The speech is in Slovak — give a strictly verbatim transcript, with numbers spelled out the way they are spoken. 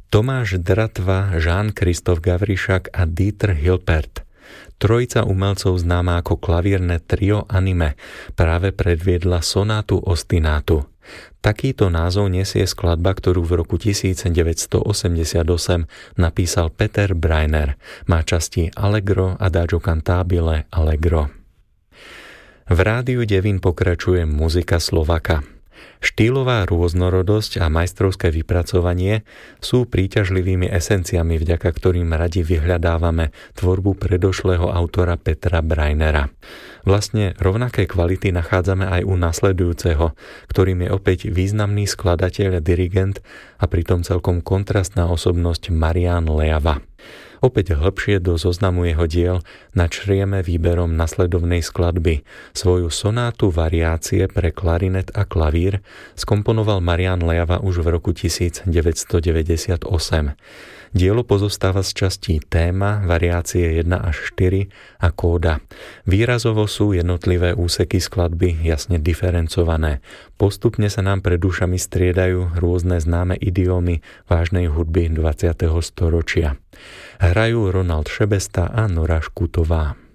Tomáš Dratva, Jean-Christophe Gavrišak a Dieter Hilpert. Trojica umelcov známa ako klavírne trio Anime práve predviedla sonátu Ostinátu. Takýto názov nesie skladba, ktorú v roku devätnásťstoosemdesiatosem napísal Peter Breiner. Má časti Allegro, Adagio cantabile, Allegro. V Rádiu Devín pokračuje muzika Slovaka. Štýlová rôznorodosť a majstrovské vypracovanie sú príťažlivými esenciami, vďaka ktorým radi vyhľadávame tvorbu predošlého autora Petra Breinera. Vlastne rovnaké kvality nachádzame aj u nasledujúceho, ktorým je opäť významný skladateľ a dirigent a pritom celkom kontrastná osobnosť Marián Leava. Opäť hlbšie do zoznamu jeho diel načrieme výberom nasledovnej skladby. Svoju sonátu variácie pre klarinet a klavír skomponoval Marián Leava už v roku devätnásťstodeväťdesiatosem. Dielo pozostáva z častí téma, variácie jeden až štyri a kóda. Výrazovo sú jednotlivé úseky skladby jasne diferencované. Postupne sa nám pred ušami striedajú rôzne známe idiómy vážnej hudby dvadsiateho storočia. Hrajú Ronald Šebesta a Nora Škutová.